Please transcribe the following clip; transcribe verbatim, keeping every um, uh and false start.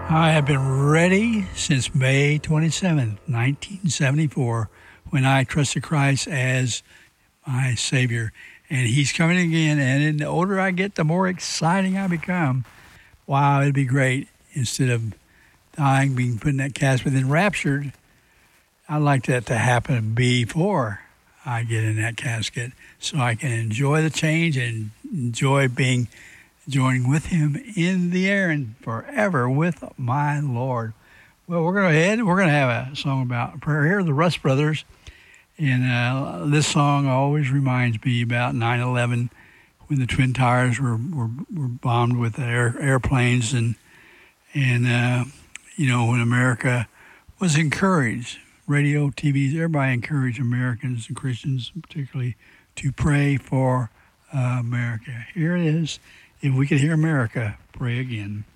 I have been ready since May twenty-seventh, nineteen seventy-four, when I trusted Christ as my Savior. And He's coming again, and the older I get, the more exciting I become. Wow, it'd be great. Instead of dying, being put in that casket, but then raptured, I'd like that to happen before I get in that casket, so I can enjoy the change and enjoy being joining with Him in the air and forever with my Lord. Well, we're going to head. We're going to have a song about prayer here, the Rust Brothers. And uh, this song always reminds me about nine eleven, when the Twin Towers were, were, were bombed with air, airplanes, and, and uh, you know, when America was encouraged, radio, T V, everybody encouraged Americans and Christians particularly to pray for uh, America. Here it is. If we could hear America, pray again.